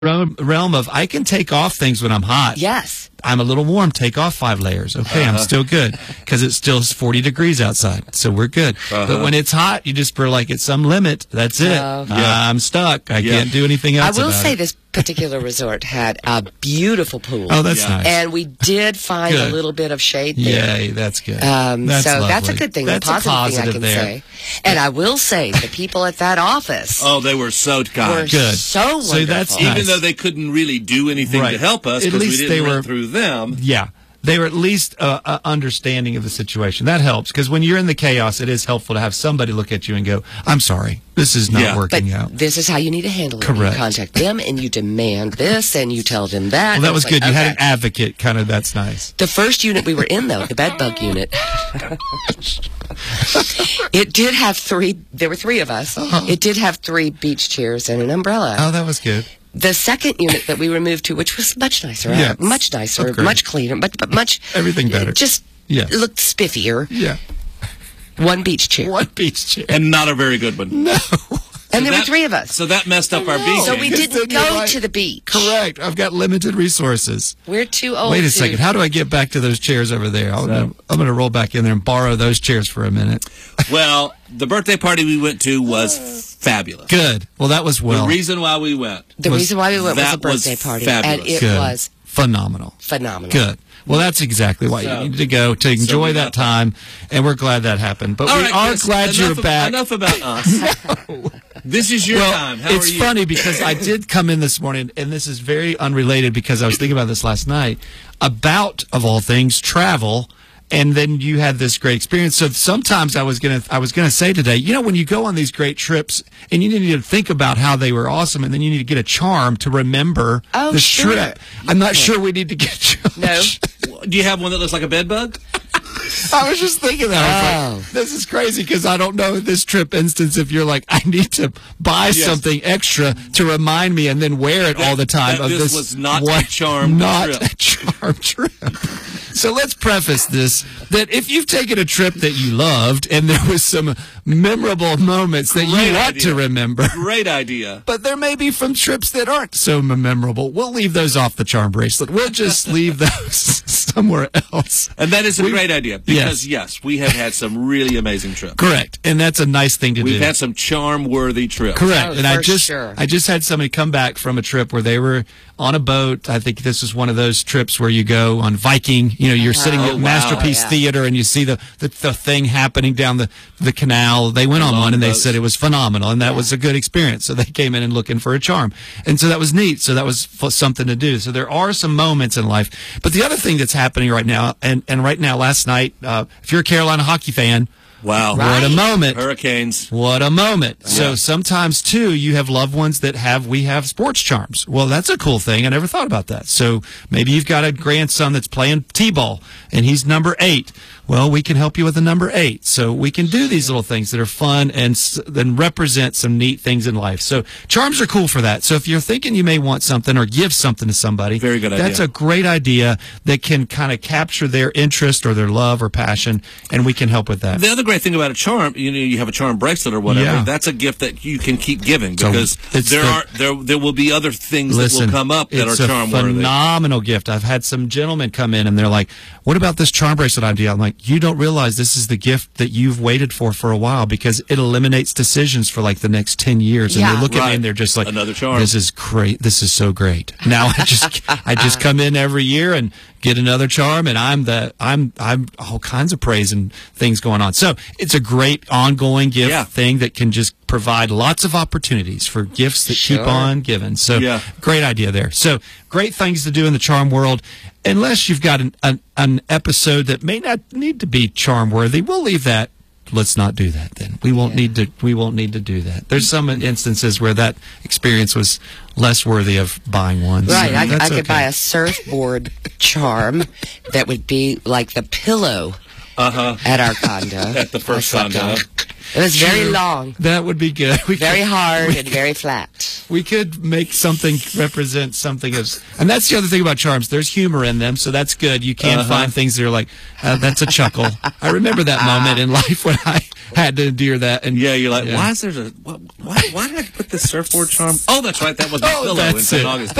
realm of I can take off things when I'm hot. Yes. I'm a little warm. Take off 5 layers. Okay, I'm still good because it's still 40 degrees outside, so we're good. But when it's hot, you just feel like it's some limit. That's it. I'm stuck. I can't do anything else. I will say it. This particular resort had a beautiful pool. Oh, that's nice. And we did find a little bit of shade there. Yay, that's good. That's so that's a good thing. That's a positive thing I can there. say. And I will say the people at that office. Oh, they were so kind. Good. So wonderful. So that's nice. Even though they couldn't really do anything to help us because we didn't run through them. Yeah. They were at least understanding of the situation. That helps because when you're in the chaos, it is helpful to have somebody look at you and go, I'm sorry, this is not working out. This is how you need to handle it. Correct. You contact them and you demand this and you tell them that. Well, that was good. You had an advocate, kind of. That's nice. The first unit we were in, though, the bed bug unit, it did have 3, there were 3 of us. It did have 3 beach chairs and an umbrella. Oh, that was good. The second unit that we were moved to, which was much nicer, much nicer, much cleaner, but much... Everything better. Just looked spiffier. Yeah. 1 beach chair. 1 beach chair. And not a very good one. No. And there were 3 of us. So that messed up our beach. So we didn't go to the beach. Correct. I've got limited resources. We're too old. Wait a second. How do I get back to those chairs over there? I'm going to roll back in there and borrow those chairs for a minute. Well, the birthday party we went to was fabulous. Good. Well, that was The reason why we went. The reason why we went was a birthday party. Fabulous. And it was phenomenal. Phenomenal. Good. Well, that's exactly why you needed to go, to enjoy that time, and we're glad that happened. But we are glad you're back. Enough about us. No. This is your time. How it's are you? funny because I did come in this morning, and this is very unrelated because I was thinking about this last night, about, of all things, travel. And then you had this great experience. So sometimes I was gonna say today, you know, when you go on these great trips and you need to think about how they were awesome, and then you need to get a charm to remember this trip. I'm not sure we need to get you. No. Do you have one that looks like a bed bug? I was just thinking that. I was like, this is crazy because I don't know this trip instance if you're like, I need to buy something extra to remind me and then wear it all the time. This was not a charmed trip. A charmed trip. So let's preface this, that if you've taken a trip that you loved and there was some memorable moments that you want to remember. Great idea. But there may be from trips that aren't so memorable. We'll leave those off the charm bracelet. We'll just leave those somewhere else. And that is a great idea because, yes, we have had some really amazing trips. Correct. And that's a nice thing to do. We've had some charm-worthy trips. Correct. And I just had somebody come back from a trip where they were on a boat. I think this is one of those trips where you go on Viking. You know, you're sitting at Masterpiece Theater and you see the thing happening down the canal. They went on one and they said it was phenomenal and that was a good experience. So they came in and looking for a charm. And so that was neat. So that was something to do. So there are some moments in life. But the other thing that's happening right now, and right now last night, if you're a Carolina hockey fan, wow. What a moment. Hurricanes. What a moment. Yeah. So sometimes, too, you have loved ones that we have sports charms. Well, that's a cool thing. I never thought about that. So maybe you've got a grandson that's playing T-ball, and he's number 8. Well, we can help you with the number 8. So we can do these little things that are fun and then represent some neat things in life. So charms are cool for that. So if you're thinking you may want something or give something to somebody, very good idea. That's a great idea that can kind of capture their interest or their love or passion, and we can help with that. The other great thing about a charm, you have a charm bracelet or whatever. Yeah. That's a gift that you can keep giving because there will be other things that will come up that are charm worthy. It's a phenomenal gift. I've had some gentlemen come in and they're like, "What about this charm bracelet idea?" I'm like, "You don't realize this is the gift that you've waited for a while because it eliminates decisions for like the next 10 years." And they look at me and they're just like, "Another charm. This is great. This is so great." Now I just come in every year and get another charm, and I'm all kinds of praise and things going on. So it's a great ongoing gift thing that can just provide lots of opportunities for gifts that keep on giving. So great idea there. So great things to do in the charm world. Unless you've got an episode that may not need to be charm worthy, we'll leave that. Let's not do that then. We won't need to do that. There's some instances where that experience was less worthy of buying one. Right. So I could buy a surfboard charm that would be like the pillow at our condo. At the first condo. It was very long. That would be good. Very hard and very flat. We could make something represent something as, and that's the other thing about charms. There's humor in them, so that's good. You can find things that are like, that's a chuckle. I remember that moment in life when I had to endure that. And you're like, why Why did I put the surfboard charm? Oh, that's right. That was my pillow in St. Augustine.